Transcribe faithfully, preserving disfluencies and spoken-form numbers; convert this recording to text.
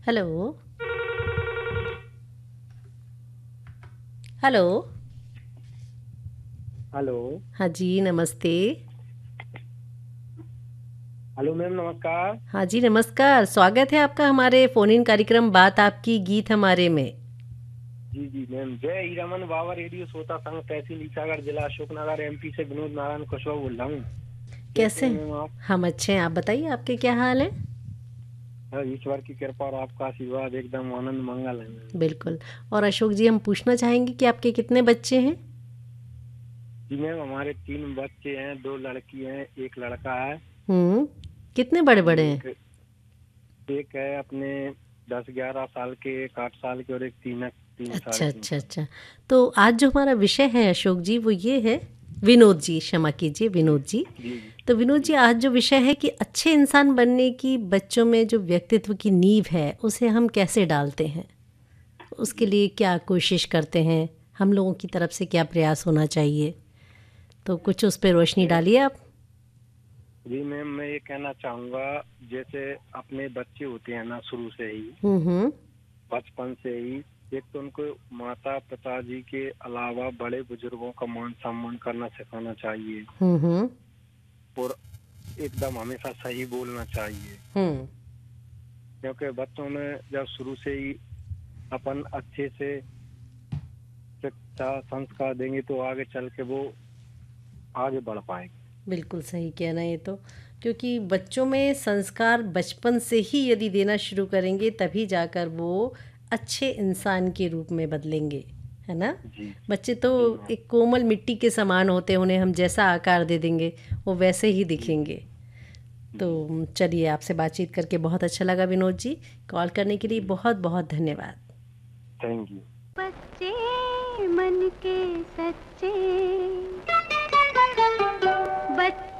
Hello. Hello. Hello. हाँ जी, नमस्ते। Hello ma'am, नमस्कार। हाँ जी, नमस्कार। स्वागत है आपका हमारे फ़ोन इन कार्यक्रम बात आपकी गीत हमारे में। जी जी मैम, जय हीरामन बाबा रेडियो श्रोता संघ तहसील ईसागढ़ जिला अशोकनगर एमपी से विनोद नारायण कुशवाहा बोल रहा हूँ। कैसे कैसे हैं हैं? मैम आप? हम अच्छे हैं, आप बताइए आपके क्या हाल है? हाँ, ईश्वर की कृपा और आपका आशीर्वाद एकदम आनंद मंगल है मैम। बिल्कुल। और अशोक जी, हम पूछना चाहेंगे कि आपके कितने बच्चे हैं? जी मैम, हमारे तीन बच्चे हैं, दो लड़की हैं, एक लड़का है। हम्म। कितने बड़े जी, बड़े हैं? एक एक है अपने दस ग्यारह साल के, एक आठ साल के और एक तीन तीन साढ़े अच्छा तीन अच्छा साल अच्छा। तो आज जो हमारा विषय है अशोक जी, वो ये है। विनोद जी, क्षमा कीजिए, जी विनोद जी। जी जी तो विनोद जी, जी। आज जो विषय है कि अच्छे इंसान बनने की बच्चों में जो व्यक्तित्व की नींव है उसे हम कैसे डालते हैं, उसके जी लिए क्या कोशिश करते हैं, हम लोगों की तरफ से क्या प्रयास होना चाहिए, तो कुछ उस पर रोशनी मैम डालिए आप। जी मैम, मैं ये कहना चाहूंगा, जैसे अपने बच्चे होते हैं ना, शुरू से ही, हम्म हम्म। बचपन से ही, एक तो उनको माता पिताजी के अलावा बड़े बुजुर्गों का मान सम्मान करना सिखाना चाहिए हम्म हम्म। और एकदम हमेशा सही बोलना चाहिए। हम्म। क्योंकि बच्चों में जब शुरू से ही अपन अच्छे से शिक्षा संस्कार देंगे तो आगे चल के वो आगे बढ़ पाएंगे। बिल्कुल सही कहना ये तो। क्योंकि बच्चों में संस्कार बचपन से ही यदि देना शुरू करेंगे तभी जाकर वो अच्छे इंसान के रूप में बदलेंगे, है ना? जी बच्चे तो जी मैम। एक कोमल मिट्टी के समान होते हैं, उन्हें हम जैसा आकार दे देंगे वो वैसे ही जी दिखेंगे। तो जी। चलिए, आपसे बातचीत करके बहुत अच्छा लगा विनोद जी। कॉल करने के लिए जी, बहुत बहुत धन्यवाद। Thank you. बच्चे मन के सच्चे बच्चे